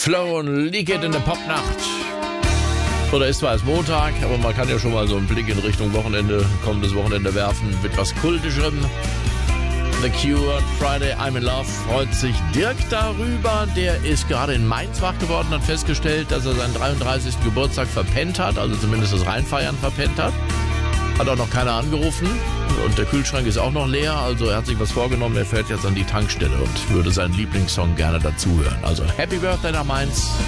Flow und Leak It in der Popnacht. Oder ist zwar erst Montag, aber man kann ja schon mal so einen Blick in Richtung Wochenende, kommendes Wochenende werfen mit was Kultischem. The Cure, Friday, I'm in Love, freut sich Dirk darüber. Der ist gerade in Mainz wach geworden, hat festgestellt, dass er seinen 33. Geburtstag verpennt hat, also zumindest das Reinfeiern verpennt hat. Hat auch noch keiner angerufen und der Kühlschrank ist auch noch leer, also er hat sich was vorgenommen, er fährt jetzt an die Tankstelle und würde seinen Lieblingssong gerne dazuhören. Also Happy Birthday nach Mainz.